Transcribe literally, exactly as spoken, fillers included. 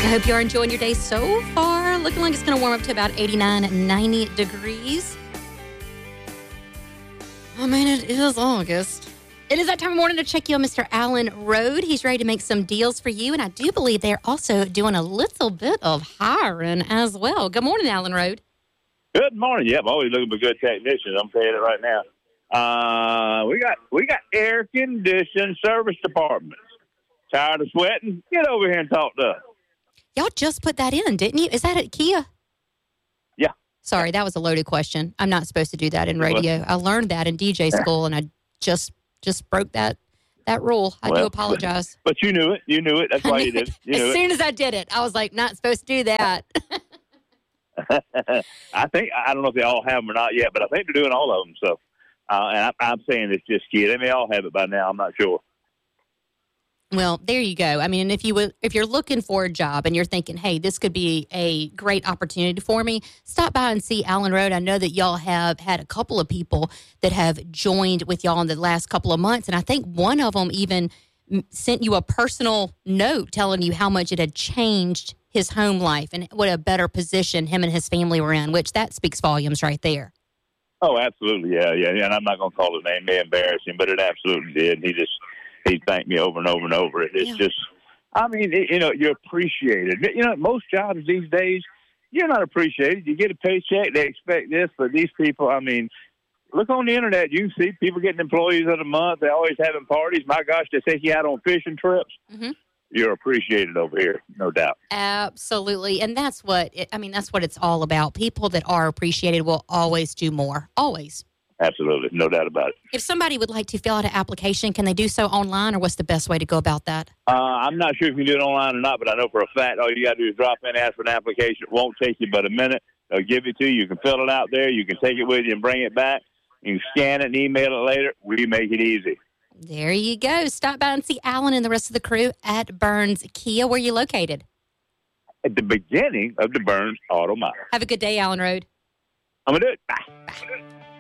I hope you are enjoying your day so far. Looking like it's going to warm up to about eighty-nine, ninety degrees. I mean, it is August. It is that time of morning to check you on Mister Alan Road. He's ready to make some deals for you, and I do believe they're also doing a little bit of hiring as well. Good morning, Alan Road. Good morning. Yep, always looking for good technicians. I'm saying it right now. Uh, we got we got air conditioned service departments. Tired of sweating? Get over here and talk to us. Y'all just put that in, didn't you? Is that at Kia? Yeah. Sorry, that was a loaded question. I'm not supposed to do that in radio. I learned that in D J school, and I just just broke that that rule. I well, do apologize. But, but you knew it. You knew it. That's why you did it. You as knew soon it. as I did it, I was like, not supposed to do that. I think, I don't know if they all have them or not yet, but I think they're doing all of them. So, uh, and I, I'm saying it's just Kia. They may all have it by now. I'm not sure. Well, there you go. I mean, if you would, if you're looking for a job and you're thinking, hey, this could be a great opportunity for me, stop by and see Allen Road. I know that y'all have had a couple of people that have joined with y'all in the last couple of months, and I think one of them even sent you a personal note telling you how much it had changed his home life and what a better position him and his family were in, which that speaks volumes right there. Oh, absolutely. Yeah, yeah, yeah. And I'm not going to call his name. It may embarrass him, but it absolutely did. He just, he thanked me over and over and over. It's yeah. just, I mean, it, you know, you're appreciated. You know, most jobs these days, you're not appreciated. You get a paycheck, they expect this, but these people, I mean, look on the internet. You can see people getting employees of the month. They're always having parties. My gosh, they take you out on fishing trips. Mm-hmm. You're appreciated over here, no doubt. Absolutely. And that's what, it, I mean, that's what it's all about. People that are appreciated will always do more. Always. Absolutely. No doubt about it. If somebody would like to fill out an application, can they do so online, or what's the best way to go about that? Uh, I'm not sure if you can do it online or not, but I know for a fact all you got to do is drop in, ask for an application. It won't take you but a minute. They'll give it to you. You can fill it out there. You can take it with you and bring it back. You can scan it and email it later. We make it easy. There you go. Stop by and see Alan and the rest of the crew at Burns Kia. Where are you located? At the beginning of the Burns Auto Mile. Have a good day, Allen Road. I'm going to do it. Bye. Bye.